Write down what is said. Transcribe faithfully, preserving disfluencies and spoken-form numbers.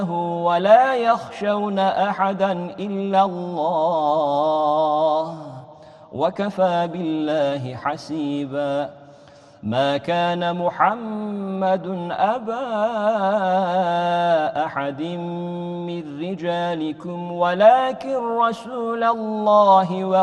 ولا يخشون أحدا إلا الله وكفى بالله حسيبا ما كان محمد أبا أحد من رجالكم ولكن رسول الله